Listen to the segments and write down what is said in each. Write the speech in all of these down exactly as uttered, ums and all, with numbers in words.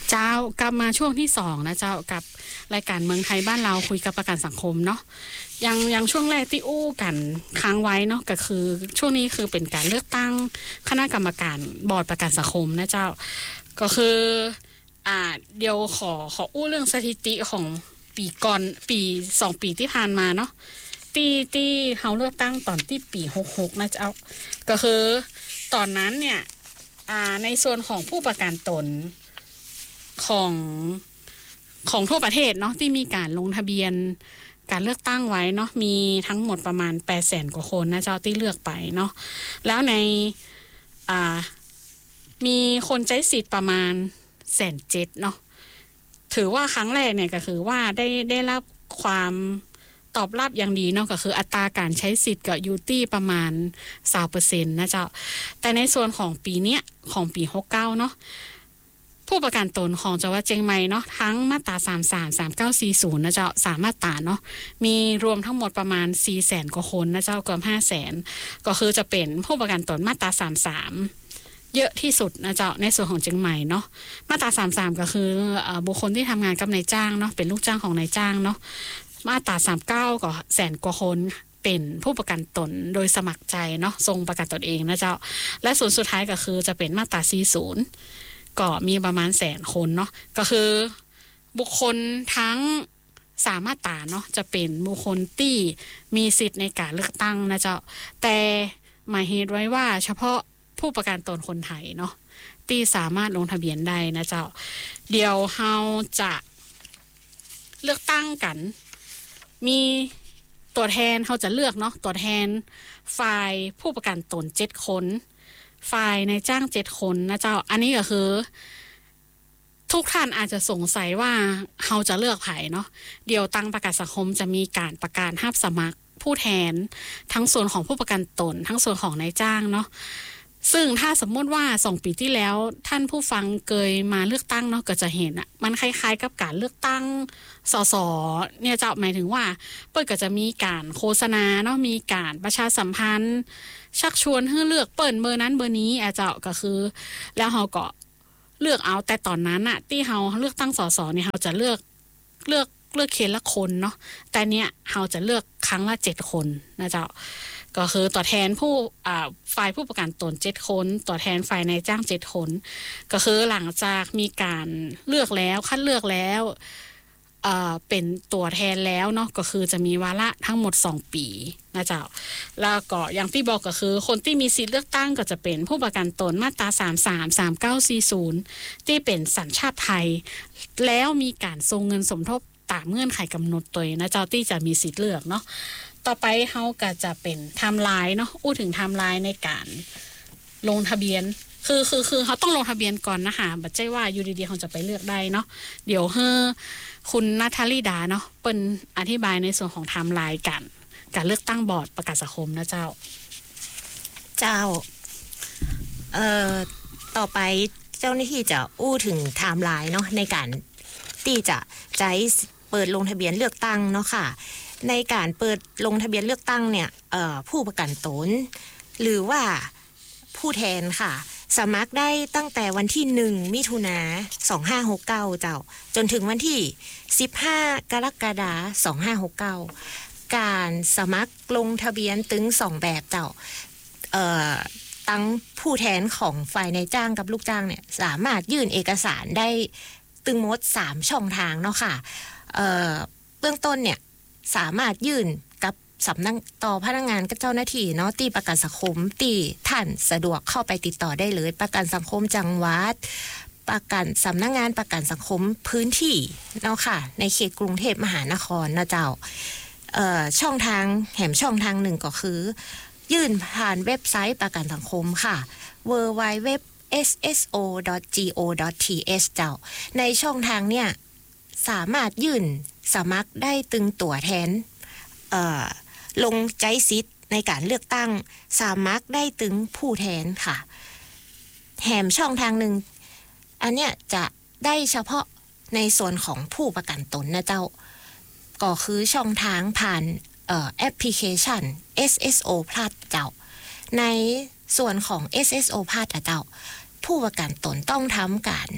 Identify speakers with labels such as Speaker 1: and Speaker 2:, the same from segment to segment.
Speaker 1: เจ้ากลับมาช่วงที่สองนะเจ้ากับรายการเมืองไทยบ้านเราคุยกับประกันสังคมเนาะยังยังช่วงแรกที่อู้กันค้างไว้เนาะก็คือช่วงนี้คือเป็นการเลือกตั้งคณะกรรมการบอร์ดประกันสังคมนะเจ้าก็คืออ่าเดี๋ยวขอขออู้เรื่องสถิติของปีก่อนปีสองปีที่ผ่านมาเนาะที่ที่เฮาเลือกตั้งตอนที่ปีหกสิบหกนะเจ้าก็คือตอนนั้นเนี่ยอ่าในส่วนของผู้ประกันตนของของทั่วประเทศเนาะที่มีการลงทะเบียนการเลือกตั้งไว้เนาะมีทั้งหมดประมาณ แปดแสน กว่าคนนะเจ้าที่เลือกไปเนาะแล้วในอ่ามีคนใช้สิทธิ์ประมาณแสนเจ็ดเนาะถือว่าครั้งแรกเนี่ยก็คือว่าได้ได้รับความตอบรับอย่างดีเนาะก็คืออัตราการใช้สิทธิ์ก็อยู่ที่ประมาณ ยี่สิบเปอร์เซ็นต์ นะเจ้าแต่ในส่วนของปีเนี้ยของปีหกสิบเก้าเนาะผู้ประกันตนของจังหวัดเชียงใหม่เนาะทั้งมาตราสามสิบสาม สามสิบเก้า สี่สิบนะเจ้าสามมาตราเนาะมีรวมทั้งหมดประมาณ สี่แสน กว่าคนนะเจ้าเกือบ ห้าแสน ก็คือจะเป็นผู้ประกันตนมาตราสามสิบสามเยอะที่สุดนะเจ้าในส่วนของเชียงใหม่เนาะมาตราสามสิบสามก็คือเอ่อบุคคลที่ทำงานกับนายจ้างเนาะเป็นลูกจ้างของนายจ้างเนาะมาตราสามสิบเก้าก็แสนกว่าคนเป็นผู้ประกันตนโดยสมัครใจเนาะทรงประกันตนเองนะเจ้าและส่วนสุดท้ายก็คือจะเป็นมาตราสี่สิบก็มีประมาณแสนคนเนาะก็คือบุคคลทั้งสามมาตราเนาะจะเป็นบุคคลที่มีสิทธิ์ในการเลือกตั้งนะเจ้าแต่หมายเหตุไว้ว่าเฉพาะผู้ประกันตนคนไทยเนาะที่สามารถลงทะเบียนได้นะเจ้าเดี๋ยวเฮาจะเลือกตั้งกันมีตัวแทนเขาจะเลือกเนาะตัวแทนฝ่ายผู้ประกันตนเจ็ดคนฝ่ายนายจ้างเจ็ดคนนะเจ้าอันนี้ก็คือทุกท่านอาจจะสงสัยว่าเขาจะเลือกไผเนาะเดี๋ยวตั้งประกันสังคมจะมีการประกาศรับสมัครผู้แทนทั้งส่วนของผู้ประกันตนทั้งส่วนของนายจ้างเนาะซึ่งถ้าสมมติว่าสองปีที่แล้วท่านผู้ฟังเคยมาเลือกตั้งเนาะก็จะเห็นอ่ะมันคล้ายๆกับการเลือกตั้งสสเนี่ยเจ้าหมายถึงว่าเปิ้ลก็จะมีการโฆษณาเนาะมีการประชาสัมพันธ์ชักชวนให้เลือกเปิ้ลเบอร์นั้นเบอร์นี้อ่ะเจ้าก็คือแล้วเราก็เลือกเอาแต่ตอนนั้นอ่ะที่เราเลือกตั้งสสเนี่ยเราจะเลือกเลือกเลือกเขตละคนเนาะแต่เนี้ยเราจะเลือกครั้งละเจ็ดคนนะเจ้าก็คือตัวแทนผู้อ่าฝ่ายผู้ประกันตนเจ็ดคนตัวแทนฝ่ายนายจ้างเจ็ดคนก็คือหลังจากมีการเลือกแล้วคัดเลือกแล้วเอ่อเป็นตัวแทนแล้วเนาะก็คือจะมีวาระทั้งหมดสองปีนะเจ้าแล้วก็อย่างที่บอกก็คือคนที่มีสิทธิ์เลือกตั้งก็จะเป็นผู้ประกันตนมาตราสามสิบสาม สามสิบเก้า สี่สิบที่เป็นสัญชาติไทยแล้วมีการส่งเงินสมทบตามเงื่อนไขกำหนดตัวนะเจ้าที่จะมีสิทธิ์เลือกเนาะต่อไปเฮาก็จะเป็นไทม์ไลน์เนาะอู้ถึงไทม์ไลน์ในการลงทะเบียนคือคือคือเขาต้องลงทะเบียนก่อนนะคะบัดใจว่าอยู่ดีๆเขาจะไปเลือกได้เนาะเดี๋ยวเฮอคุณณัฐลิดาเนาะเปิ้นอธิบายในส่วนของไทม์ไลน์กันการเลือกตั้งบอร์ดประกาศสังคมนะเจ้า
Speaker 2: เจ้าเอ่อต่อไปเจ้าหน้าที่จะอู้ถึงไทม์ไลน์เนาะในการที่จะใช้เปิดลงทะเบียนเลือกตั้งเนาะค่ะในการเปิดลงทะเบียนเลือกตั้งเนี่ยเอ่อผู้ประกันตนหรือว่าผู้แทนค่ะสมัครได้ตั้งแต่วันที่หนึ่งมิถุนายนสองพันห้าร้อยหกสิบเก้าเจ้าจนถึงวันที่สิบห้ากรกฎาคมสองพันห้าร้อยหกสิบเก้าการสมัครลงทะเบียนถึงสองแบบเจ้าเอ่อตั้งผู้แทนของฝ่ายนายจ้างกับลูกจ้างเนี่ยสามารถยื่นเอกสารได้ตึงหมดสามช่องทางเนาะค่ะเอ่อเบื้องต้นเนี่ยสามารถยื่นกับสำนักต่อพนักงานกับเจ้าหน้าที่เนาะที่ประกันสังคมที่ท่านสะดวกเข้าไปติดต่อได้เลยประกันสังคมจังหวัดประกันสำนักงานประกันสังคมพื้นที่เนาะค่ะในเขตกรุงเทพมหานครนะเจ้าเอ่อช่องทางแหมช่องทางหนึ่งก็คือยื่นผ่านเว็บไซต์ประกันสังคมค่ะ ดับเบิลยู ดับเบิลยู ดับเบิลยู ดอท เอส เอส โอ ดอท จี โอ ดอท ที เอช เจ้าในช่องทางเนี่ยสามารถยื่นสมัครได้ตึงตัวแทนเอ่อลงใจสิทธิ์ในการเลือกตั้งสมัครได้ตึงผู้แทนค่ะแถมช่องทางหนึ่งอันเนี้ยจะได้เฉพาะในส่วนของผู้ประกันตนนะเจ้าก็คือช่องทางผ่านเอ่อแอปพลิเคชัน เอส เอส โอ Plus เจ้าในส่วนของ เอส เอส โอ Plus อ่ะเจ้าผู้ประกันตนต้องทำการ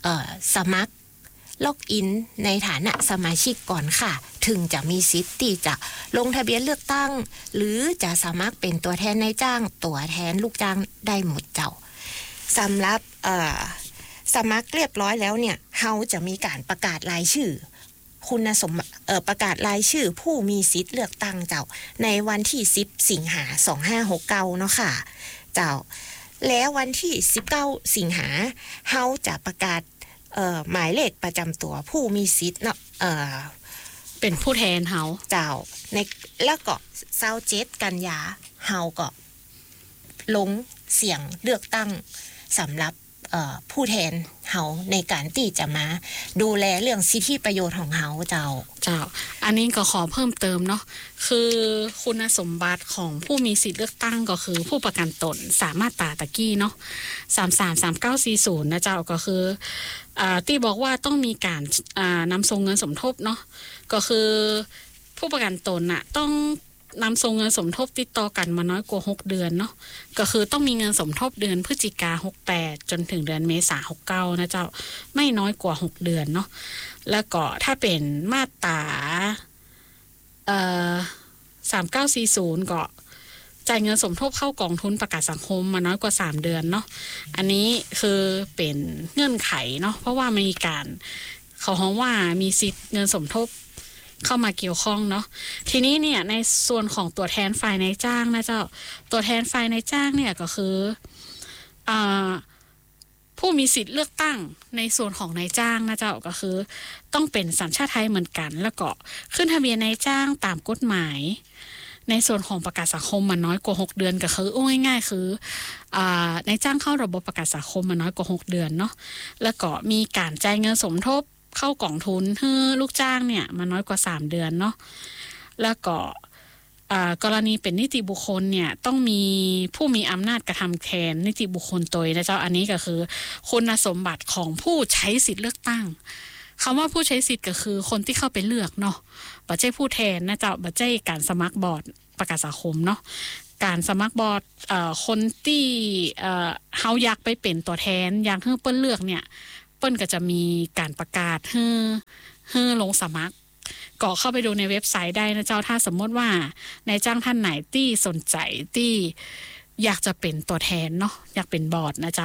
Speaker 2: เอ่อสมัครล็อกอินในฐานะสมาชิกก่อนค่ะถึงจะมีสิทธิ์ที่จะลงทะเบียนเลือกตั้งหรือจะสมัครเป็นตัวแทนนายจ้างตัวแทนลูกจ้างได้หมดเจ้าสำหรับเอ่อสมัครเรียบร้อยแล้วเนี่ยเฮาจะมีการประกาศรายชื่อคุณสมบัติเอ่อประกาศรายชื่อผู้มีสิทธิ์เลือกตั้งเจ้าในวันที่สิบสิงหาสองพันห้าร้อยหกสิบเก้าเนาะค่ะเจ้าแล้ววันที่สิบเก้าสิงหาเฮาจะประกาศเอ่อหมายเลขประจำตัวผู้มีสิทธิ์เนาะเอ่อ
Speaker 1: เป็นผู้แทนเฮา
Speaker 2: เจ้าในแล้วก็ยี่สิบเจ็ดกันยาเฮาก็ลงเสียงเลือกตั้งสำหรับผู้แทนเฮาในการที่จะมาดูแลเรื่องสิทธิประโยชน์ของเฮาเจ้า
Speaker 1: เจ้าอันนี้ก็ขอเพิ่มเติมเนาะคือคุณสมบัติของผู้มีสิทธิเลือกตั้งก็คือผู้ประกันตนสามารถตาตะกี้เนาะสามสาม สามเก้า สี่ศูนย์นะเจ้าก็คืออ่าที่บอกว่าต้องมีการอ่านำส่งเงินสมทบเนาะก็คือผู้ประกันตนน่ะต้องนำส่งเงินสมทบติดต่อกันมาน้อยกว่าหกเดือนเนาะก็คือต้องมีเงินสมทบเดือนพฤศจิกาหกแปดจนถึงเดือนเมษาหกเก้านะเจ้าไม่น้อยกว่าหกเดือนเนาะแล้วก็ถ้าเป็นมาตราเอ่อสามเก้าสี่ศูนย์ก็จ่ายเงินสมทบเข้ากองทุนประกันสังคมมาน้อยกว่าสามเดือนเนาะอันนี้คือเป็นเงื่อนไขเนาะเพราะว่ามีการเขาฮ้องว่ามีสิทธิ์เงินสมทบเข้ามาเกี่ยวข้องเนาะทีนี้เนี่ยในส่วนของตัวแทนฝ่ายนายจ้างนะเจ้าตัวแทนฝ่ายนายจ้างเนี่ยก็คืออ่าผู้มีสิทธิ์เลือกตั้งในส่วนของนายจ้างนะเจ้าก็คือต้องเป็นสัญชาติไทยเหมือนกันแล้วก็ขึ้นทะเบียนนายจ้างตามกฎหมายในส่วนของประกันสังคมมันน้อยกว่าหกเดือนก็คือโอ้ง่ายๆคืออ่านายจ้างเข้าระบบประกันสังคมมันน้อยกว่าหกเดือนเนาะแล้วก็มีการจ่ายเงินสมทบเข้ากองทุนให้ลูกจ้างเนี่ยมันน้อยกว่าสามเดือนเนาะแล้วก็กรณีเป็นนิติบุคคลเนี่ยต้องมีผู้มีอำนาจกระทำแทนนิติบุคคลตัวนะเจ้าอันนี้ก็คือคุณสมบัติของผู้ใช้สิทธิ์เลือกตั้งคำว่าผู้ใช้สิทธิ์ก็คือคนที่เข้าไปเลือกเนาะบัจเจ้ผู้แทนนะเจ้าบัจเจ้การสมัครบอร์ดประกันสังคมเนาะการสมัครบอร์ดคนที่เฮาอยากไปเป็นตัวแทนอยากให้เปิ้นเลือกเนี่ยเปิ้นก็จะมีการประกาศให้ให้ลงสมัครก็เข้าไปดูในเว็บไซต์ได้นะเจ้าถ้าสมมติว่านายจ้างท่านไหนที่สนใจที่อยากจะเป็นตัวแทนเนาะอยากเป็นบอร์ดนะเจ้า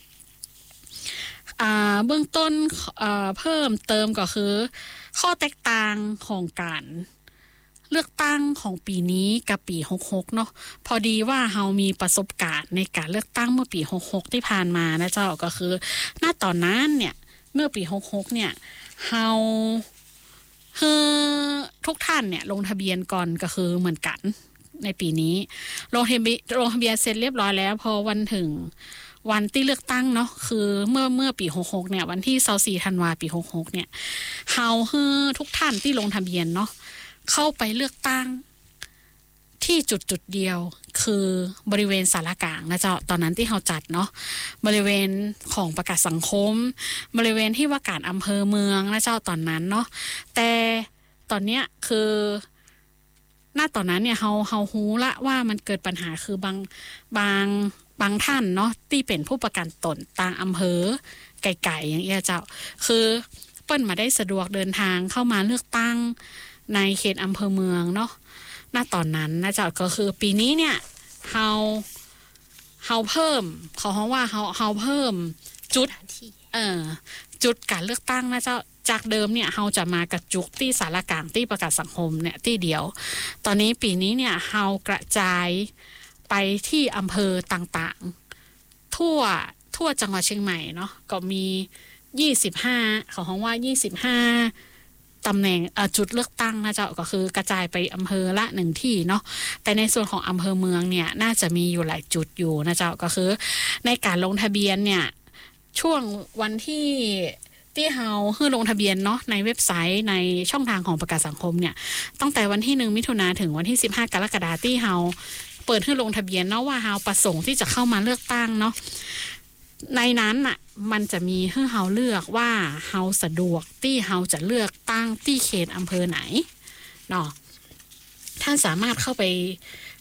Speaker 1: เบื้องต้นเพิ่มเติมก็คือข้อแตกต่างของการเลือกตั้งของปีนี้กับปีหกสิบหกเนาะพอดีว่าเฮามีประสบการณ์ในการเลือกตั้งเมื่อปีหกสิบหกที่ผ่านมานะเจ้าก็คือณตอนนั้นเนี่ยเมื่อปีหกสิบหกเนี่ยเฮาคือทุกท่านเนี่ยลงทะเบียนก่อนก็คือเหมือนกันในปีนี้ลงทะเบียนลงทะเบียนเสร็จเรียบร้อยแล้วพอวันถึงวันที่เลือกตั้งเนาะคือเมื่อเมื่อปีหกสิบหกเนี่ยวันที่ยี่สิบสี่ธันวาคมปีหกสิบหกเนี่ยเฮาคือทุกท่านที่ลงทะเบียนเนาะเข้าไปเลือกตั้งที่จุดจุดเดียวคือบริเวณศาลากลางนะเจ้าตอนนั้นที่เราจัดเนาะบริเวณของประกาศสังคมบริเวณที่ว่าการอำเภอเมืองนะเจ้าตอนนั้นเนาะแต่ตอนเนี้ยคือหน้าตอนนั้นเนี่ยเฮาเฮาฮู้ละว่ามันเกิดปัญหาคือบางบางบางท่านเนาะที่เป็นผู้ประกันตนต่างอำเภอไกลๆอย่างเงี้ยเจ้าคือเปิ้นมาได้สะดวกเดินทางเข้ามาเลือกตั้งในเขตอำเภอเมืองเนาะณตอนนั้นนะเจ้าก็คือปีนี้เนี่ยเฮาเฮาเพิ่มเขาฮ้องว่าเฮาเฮาเพิ่มจุดเอ่อจุดการเลือกตั้งนะเจ้าจากเดิมเนี่ยเฮาจะมากระจุกที่ศาลากลางที่ประกาศสังคมเนี่ยที่เดียวตอนนี้ปีนี้เนี่ยเฮากระจายไปที่อำเภอต่างๆทั่วทั่วจังหวัดเชียงใหม่เนาะก็มียี่สิบห้าเขาฮ้องว่ายี่สิบห้าตำแหน่งจุดเลือกตั้งนะเจ้าก็คือกระจายไปอำเภอละหนึ่งที่เนาะแต่ในส่วนของอำเภอเมืองเนี่ยน่าจะมีอยู่หลายจุดอยู่นะเจ้าก็คือในการลงทะเบียนเนี่ยช่วงวันที่ที่เฮาคือลงทะเบียนเนาะในเว็บไซต์ในช่องทางของประกาศสังคมเนี่ยตั้งแต่วันที่หนึ่งมิถุนายนถึงวันที่สิบห้ากรกฎาคมที่เฮาเปิดให้ลงทะเบียนเนาะว่าเฮาประสงค์ที่จะเข้ามาเลือกตั้งเนาะในนั้นน่ะมันจะมีให้เฮาเลือกว่าเฮาสะดวกที่เฮาจะเลือกตั้งที่เขตอำเภอไหนเนาะท่านสามารถเข้าไป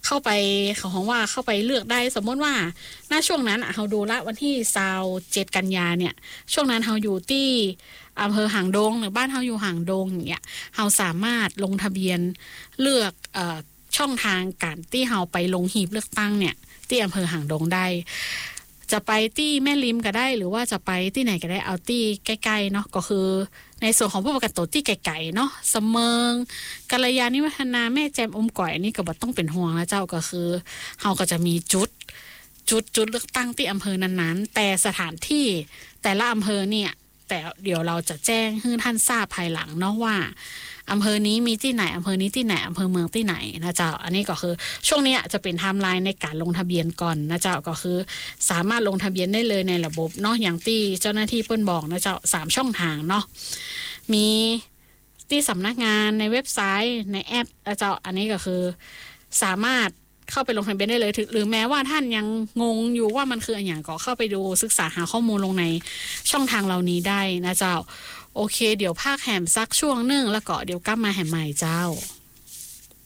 Speaker 1: เข้าไปเขาของว่าเข้าไปเลือกได้สมมติว่าณช่วงนั้นเราดูละวันที่ยี่สิบเจ็ดกันยาเนี่ยช่วงนั้นเราอยู่ที่อำเภอหางดงหรือบ้านเราอยู่หางดงอย่างเงี้ยเราสามารถลงทะเบียนเลือกเอ่อช่องทางการที่เราไปลงหีบเลือกตั้งเนี่ยที่อำเภอหางดงได้จะไปที่แม่ริมก็ได้หรือว่าจะไปที่ไหนก็ได้เอาที่ใกล้ๆเนาะก็คือในส่วนของผู้ประกันตนที่ไกลๆเนาะเสมิงกัลยาณิวัฒนาแม่แจมอมก่อยนี่ก็บ่ต้องเป็นห่วงแล้วเจ้าก็คือเฮาก็จะมีจุดจุดจุดเลือกตั้งที่อำเภอนั้นๆแต่สถานที่แต่ละอำเภอเนี่ยแต่เดี๋ยวเราจะแจ้งให้ท่านทราบภายหลังเนาะว่าอำเภอนี้มีที่ไหนอำเภอนี้ที่ไหนอำเภอเมืองที่ไหนนะเจ้าอันนี้ก็คือช่วงนี้จะเป็นไทม์ไลน์ในการลงทะเบียนก่อนนะเจ้าก็คือสามารถลงทะเบียนได้เลยในระบบเนาะอย่างที่เจ้าหน้าที่เปิ้นบอกนะเจ้าสามช่องทางเนาะมีที่สำนักงานในเว็บไซต์ในแอปนะเจ้าอันนี้ก็คือสามารถเข้าไปลงทะเบียนได้เลยหรือแม้ว่าท่านยังงงอยู่ว่ามันคืออะไรอย่างก็เข้าไปดูศึกษาหาข้อมูลลงในช่องทางเหล่านี้ได้นะเจ้าโอเคเดี๋ยวภาคแหมซักช่วงนึงแล้วก็เดี๋ยวกลับมาแหมใหม่เจ้า